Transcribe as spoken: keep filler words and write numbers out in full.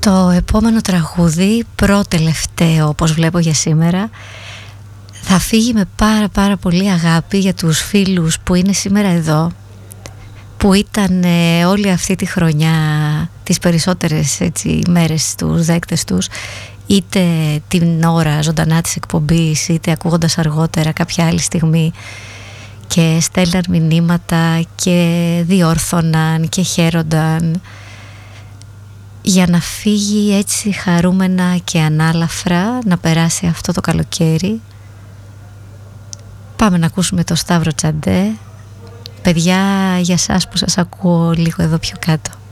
Το επόμενο τραγούδι, προτελευταίο όπως βλέπω για σήμερα, θα φύγει με πάρα πάρα πολύ αγάπη για τους φίλους που είναι σήμερα εδώ, που ήταν ε, όλη αυτή τη χρονιά, τις περισσότερες έτσι, μέρες τους δέκτες τους, είτε την ώρα ζωντανά της εκπομπής, είτε ακούγοντας αργότερα κάποια άλλη στιγμή, και στέλναν μηνύματα και διόρθωναν και χαίρονταν για να φύγει έτσι χαρούμενα και ανάλαφρα, να περάσει αυτό το καλοκαίρι. Πάμε να ακούσουμε το Σταύρο Τσαντέ. Παιδιά, για σας που σας ακούω λίγο εδώ πιο κάτω.